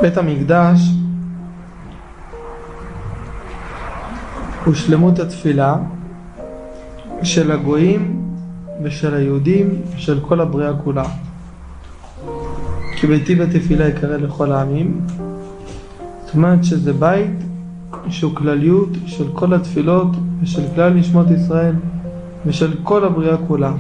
בית המקדש הוא שלמות התפילה של הגויים ושל היהודים, של כל הבריאה כולה. כי ביתי בתפילה יקרא לכל העמים. זאת אומרת שזה בית שהוא כלליות של כל התפילות ושל כלל נשמות ישראל ושל כל הבריאה כולה.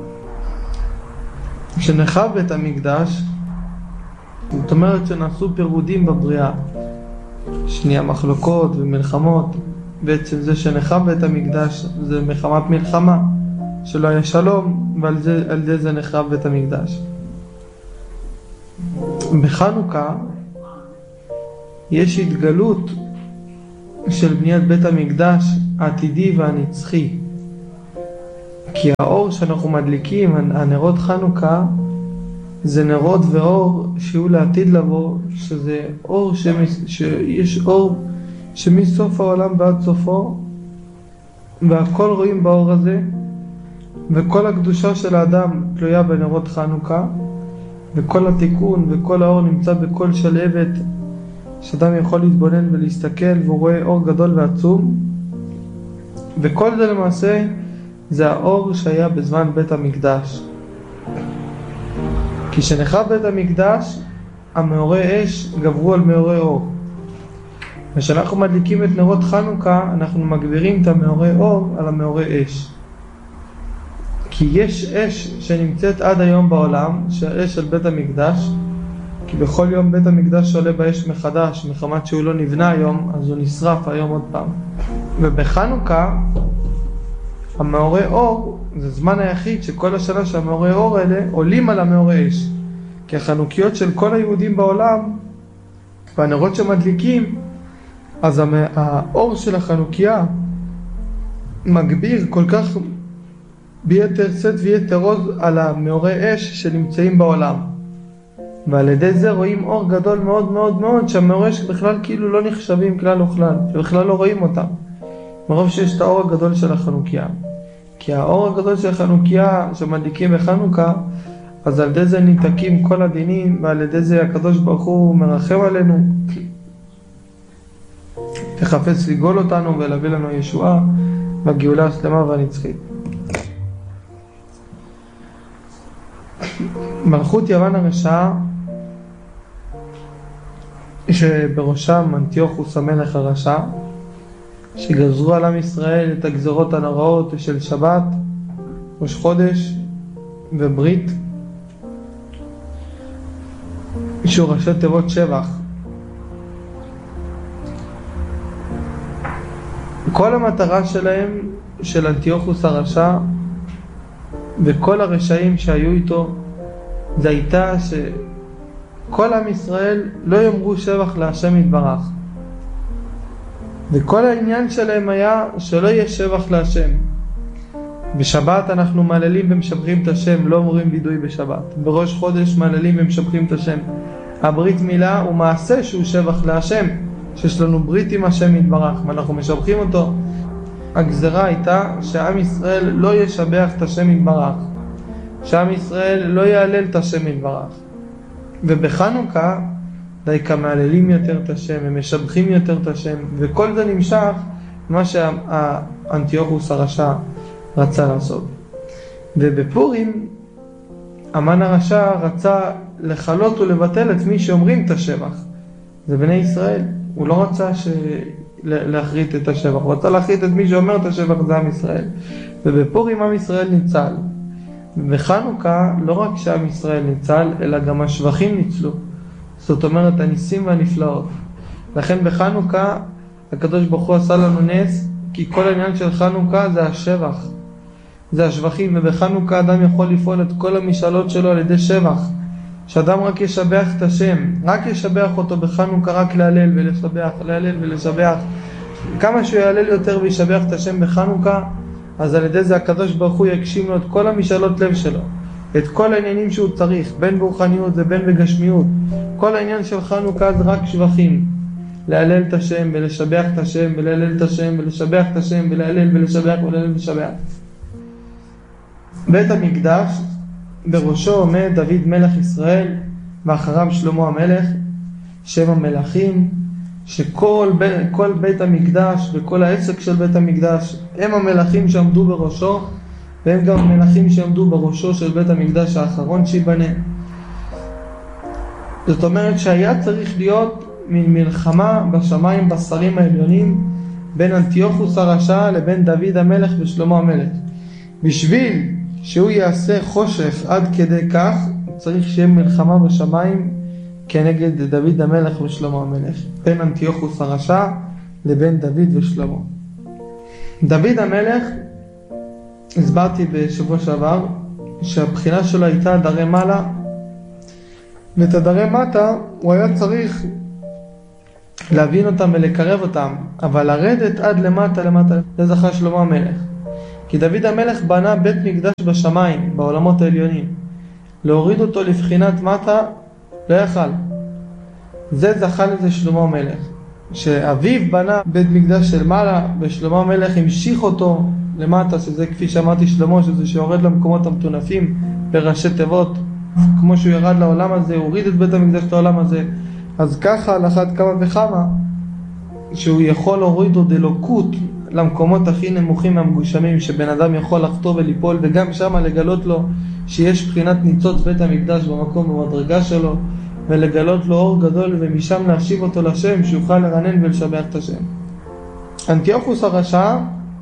כשנחרב בית המקדש, זאת אומרת שנעשו פירודים בבריאה, שנייה מחלוקות ומלחמות. בעצם זה שנחרב בית המקדש זה מחמת מלחמה, שלא היה שלום, ועל זה נחרב בית המקדש. בחנוכה יש התגלות של בניית בית המקדש העתידי והנצחי. כי האור שאנחנו מדליקים, הנרות חנוכה, זה נרות ואור שיהיו לעתיד לבוא, שזה אור שיש אור שמסוף העולם ועד סופו, והכל רואים באור הזה, וכל הקדושה של האדם תלויה בנרות חנוכה, וכל התיקון וכל האור נמצא בכל שלהבת, שאדם יכול להתבונן ולהסתכל והוא רואה אור גדול ועצום. וכל זה למעשה זה האור שהיה בזמן בית המקדש. כי כשנחרב בית המקדש, המאורי אש גברו על מאורי אור. וכשאנחנו מדליקים את נרות חנוכה, אנחנו מגבירים את המאורי אור על המאורי אש. כי יש אש שנמצאת עד היום בעולם, שהאש של בית המקדש, כי בכל יום בית המקדש עולה באש מחדש, מחמת שהוא לא נבנה היום, אז הוא נשרף היום עוד פעם. ובחנוכה, המאורי אור, זה זמן היחיד שכל השנה שהמאורי אור האלה עולים על המאורי אש. כי החנוכיות של כל היהודים בעולם, והנרות שמדליקים, אז האור של החנוכיה מגביר כל כך ביתר שאת ויתר עוז על המאורי אש שנמצאים בעולם. ועל ידי זה רואים אור גדול מאוד מאוד מאוד, שהמאורי אש בכלל כאילו לא נחשבים כלל וכלל, שבכלל לא רואים אותם, מרוב שיש את האור הגדול של החנוכיה. כי האור הגדול של החנוכיה שמדליקים בחנוכה, אז על ידי זה ניתקים כל הדינים, ועל ידי זה הקדוש ברוך הוא מרחם עלינו, וחפץ לגאול אותנו ולהביא לנו ישועה והגאולה השלמה והנצחית. מלכות יוון הרשעה, שבראשם אנטיוכוס המלך הרשע, שגזרו על עם ישראל את הגזרות הנוראות של שבת, ראש חודש וברית, שהוא ראשי תיבות שבח. כל המטרה שלהם, של אנטיוכוס הרשע וכל הרשעים שהיו איתו, זה הייתה שכל עם ישראל לא יאמרו שבח להשם יתברך. וכל העניין שלהם היה שלא יהיה שבח להשם. בשבת אנחנו מעללים ומשבחים את השם, לא אומרים וידוי בשבת. בראש חודש מעללים ומשבחים את השם. הברית מילה הוא מעשה שהוא שבח להשם, שיש לנו ברית עם השם יתברך ואנחנו משבחים אותו. הגזרה הייתה שעם ישראל לא ישבח את השם יתברך, שעם ישראל לא יעלל את השם יתברך. ובחנוכה דייקה מעללים יותר את השם, הם משבחים יותר את השם, וכל זה נמשך מה שהאנטיוכוס הרשע רצה לעשות. ובפורים המן הרשע רצה לחלות ולבטל את מי שאומרים את השבח, זה בני ישראל. הוא לא רצה להחריט את השבח, הוא רצה להחריט את מי שאומר את השבח, זה עם ישראל. ובפורים עם ישראל ניצל. ובחנוכה לא רק שעם ישראל ניצל, אלא גם השבחים ניצלו. זאת אומרת הניסים והנפלאות. לכן בחנוכה הקדוש ברוך הוא עשה לנו נס, כי כל העניין של חנוכה זה השבח, זה השבחים. ובחנוכה אדם יכול לפעול את כל המשאלות שלו על ידי שבח, שאדם רק ישבח את השם, רק ישבח אותו בחנוכה, רק להלל ולשבח, להלל ולשבח. כמה שהוא יעלל יותר וישבח את השם בחנוכה, אז על ידי זה הקדוש ברוך הוא יגשים לו את כל המשאלות לב שלו, את כל העניינים שהוא צריך, בין ברוחניות ובין בגשמיות. כל העניין של חנוכה זה רק שבחים, להלל את השם ולשבח את השם ולהלל את השם ולשבח את השם ולהלל ולשבח ולהלל ולשבח. בית המקדש בראשו עומד דוד מלך ישראל ואחריו שלמה המלך, שם המלכים, שכל בית המקדש וכל העסק של בית המקדש הם המלכים שעמדו בראשו, והם גם המלכים שעמדו בראשו של בית המקדש האחרון שיבנה. זאת אומרת שהיה צריך להיות מין מלחמה בשמיים בשרים העליונים בין אנטיוכוס הרשע לבין דוד המלך ושלמה המלך. בשביל שהוא יעשה חושך עד כדי כך, צריך שיהיה מלחמה בשמיים כנגד דוד המלך ושלמה המלך, בין אנטיוכוס הרשע לבין דוד ושלמה. דוד המלך, הסברתי בשבוע שעבר, שהבחינה שלו הייתה דרי מעלה, ואת הדרי מטה הוא היה צריך להבין אותם ולקרב אותם, אבל לרדת עד למטה, זה זכה שלמה המלך. כי דוד המלך בנה בית מקדש בשמיים, בעולמות העליונים. להוריד אותו לבחינת מטה לא יכל. זה זכה לזה שלמה המלך. שאביו בנה בית מקדש של מעלה, ושלמה המלך המשיך אותו למטה, שזה כפי שאמרתי שלמה, שזה שיורד למקומות המטונפים בראשי תיבות, כמו שהוא ירד לעולם הזה, הוא הוריד את בית המקדש לעולם הזה. אז ככה על אחת כמה וכמה, שהוא יכול להוריד עוד אלוקות למקומות הכי נמוכים והמגושמים, שבן אדם יכול לחטוא וליפול, וגם שם לגלות לו שיש בחינת ניצוץ בית המקדש במקום במדרגה שלו, ולגלות לו אור גדול, ומשם להשיב אותו לשם, שיוכל לרנן ולשבח את השם. אנטיוכוס הרשע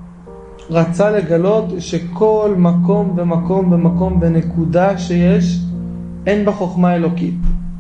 רצה לגלות שכל מקום ומקום ומקום בנקודה שיש, אין בה חוכמה אלוקית.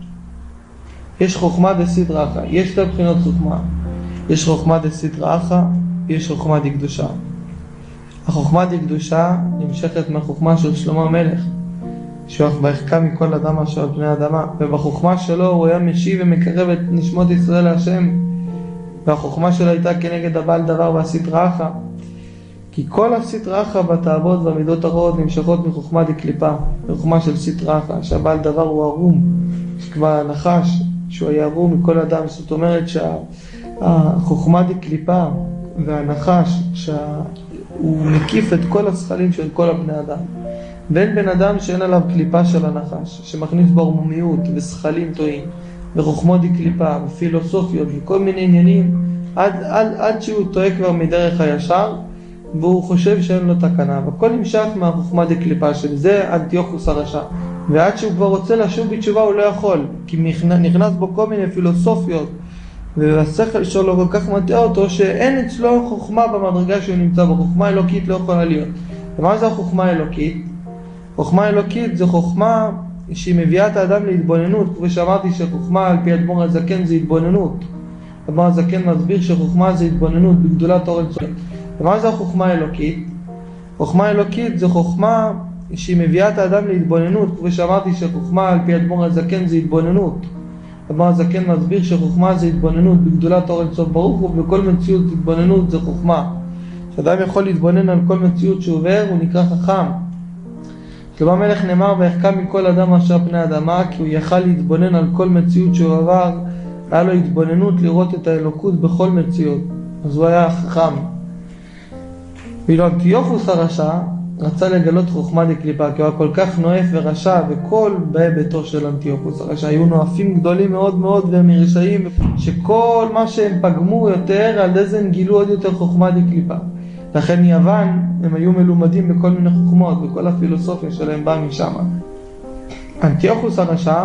יש חוכמה דסדרא אחא, יש שתי בחינות חוכמה. יש חוכמה דסדרא אחא, יש חוכמה דקדושה. החוכמה דקדושה נמשכת מהחוכמה של שלמה המלך, שהוא בהחכם מכל אדם אשר על פני האדמה, ובחוכמה שלו הוא היה משיב ומקרב את נשמות ישראל להשם, והחוכמה שלו הייתה כנגד הבעל דבר והסדרא אחא. כי כל הסדרא אחא והתאוות והמידות הרעות נמשכות מחוכמה דקליפה, מחוכמה של סדרא אחא, שהבעל דבר הוא ערום, שכבר הנחש שהוא היה ערום מכל אדם. זאת אומרת שהחוכמה דקליפה והנחש שהוא מקיף את כל השכלים של כל הבני אדם, ואין בן אדם שאין עליו קליפה של הנחש, שמכניס בו ערמומיות ושכלים טועים וחוכמות דקליפה ופילוסופיות וכל מיני עניינים, עד שהוא טועה כבר מדרך הישר, והוא חושב שאין לו תקנה, והכל נמשך מהחוכמה דקליפה של זה אנטיוכוס הרשע. ועד שהוא כבר רוצה לשוב בתשובה הוא לא יכול, כי נכנס בו כל מיני פילוסופיות, והשכל שלו כל כך מטעה אותו שאין אצלו חוכמה במדרגה שהוא נמצא בו. חוכמה אלוקית לא יכולה להיות. ומה זה החוכמה האלוקית? חוכמה אלוקית זה חוכמה שהיא מביאה את האדם להתבוננות, כמו שאמרתי שחוכמה על פי אדמו"ר הזקן זה התבוננות. אדמו"ר הזקן מסביר שחוכמה זה התבוננות בגדולת אור אינסוף. ומה זה החוכמה האלוקית? חוכמה אלוקית זה חוכמה שהיא מביאה את האדם להתבוננות, כמו שאמרתי שחוכמה על פי אדמו"ר הזקן זה התבוננות. אדמו"ר הזקן מסביר שחוכמה זה התבוננות בגדולת אור אינסוף ברוך הוא, ובכל מציאות התבוננות זה חוכמה. כשאדם יכול להתבונן על כל מציאות שהוא עובר הוא נקרא חכם. שלמה המלך נאמר והחכם מכל אדם אשר פני האדמה, כי הוא יכל להתבונן על כל מציאות שהוא עבר, היה לו התבוננות לראות את האלוקות בכל מציאות, אז הוא היה חכם. ואילו אנטיוכוס הרשע רצה לגלות חוכמה דקליפה, כי הוא היה כל כך נואף ורשע, וכל באי ביתו של אנטיוכוס הרשע היו נואפים גדולים מאוד מאוד והם רשעים, שכל מה שהם פגמו יותר על זה הם גילו עוד יותר חוכמה דקליפה. לכן יוון הם היו מלומדים בכל מיני חוכמות, וכל הפילוסופיה שלהם באה משם. אנטיוכוס הרשע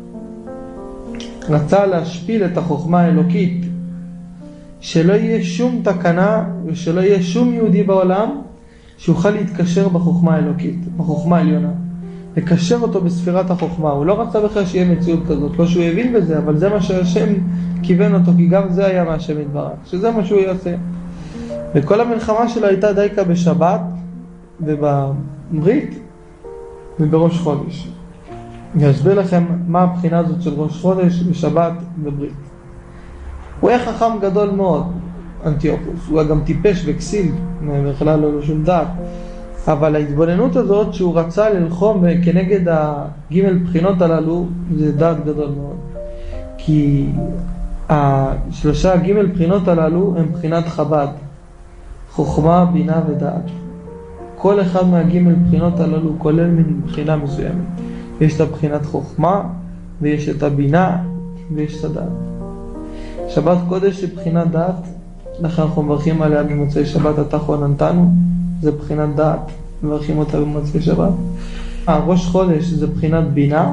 רצה להשפיל את החוכמה האלוקית, שלא יהיה שום תקנה ושלא יהיה שום יהודי בעולם שיוכל להתקשר בחוכמה האלוקית, בחוכמה העליונה, לקשר אותו בספירת החוכמה. הוא לא רצה בכלל שיהיה מציאות כזאת, לא שהוא הבין בזה, אבל זה מה שהשם כיוון אותו, כי גם זה היה מהשם יתברך, שזה מה שהוא יעשה. וכל המלחמה שלו הייתה דייקה בשבת ובברית ובראש חודש. אני אסביר לכם מה הבחינה הזאת של ראש חודש בשבת וברית. הוא היה חכם גדול מאוד, אנטיוכוס. הוא היה גם טיפש וכסיל, בכלל לא שום דעת. אבל ההתבוננות הזאת שהוא רצה ללחום כנגד הג' בחינות הללו, זה דעת גדול מאוד. כי השלושה ג' בחינות הללו הם בחינת חב"ד. חוכמה, בינה ודעת. כל אחד מהג' בחינות הללו כולל מבחינה מסוימת. יש את הבחינת חוכמה, ויש את הבינה, ויש את הדעת. שבת קודש היא בחינת דעת, לכן אנחנו מברכים עליה במוצאי שבת, אתה חוננתנו, זה בחינת דעת, מברכים אותה במוצאי שבת. ראש חודש זה בחינת בינה,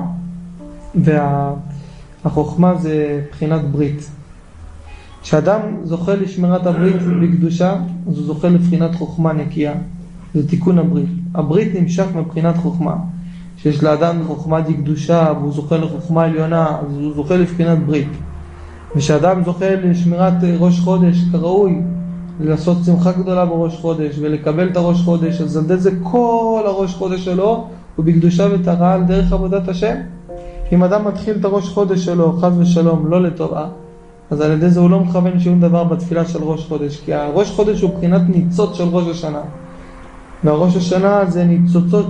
והחוכמה זה בחינת ברית. כשאדם זוכה לשמירת הברית בקדושה, אז הוא זוכה לבחינת חוכמה נקייה. זה תיקון הברית. הברית נמשך מבחינת חוכמה. שיש לאדם חוכמה קדושה, והוא זוכה לחוכמה עליונה, אז הוא זוכה לבחינת ברית. וכשאדם זוכה לשמירת ראש חודש כראוי, לעשות שמחה גדולה בראש חודש, ולקבל את הראש חודש, אז על זה כל הראש חודש שלו, הוא בקדושה וטהרה על דרך עבודת השם. אם אדם מתחיל את הראש חודש שלו, חס ושלום, לא לטובה, אז על ידי זה הוא לא מכוון שום דבר בתפילה של ראש חודש, כי הראש חודש הוא בחינת ניצוץ של ראש השנה. והראש השנה זה ניצוצות